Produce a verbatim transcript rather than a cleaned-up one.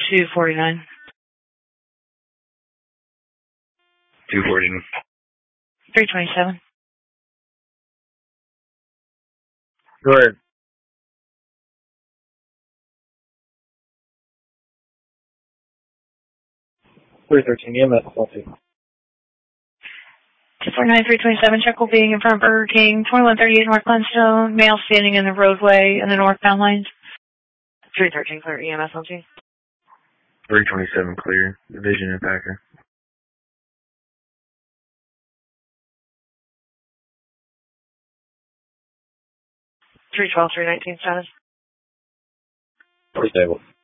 two forty-nine. two forty-nine. three twenty-seven. Go ahead. three thirteen, E M S, Chelsea. two forty-nine, three twenty-seven, check will be in front of Burger King, twenty-one thirty-eight North Glenstone, male standing in the roadway in the northbound lanes. three thirteen, clear E M S, L G. three twenty-seven, clear. Division and Packer. three twelve, three nineteen, status. Stable.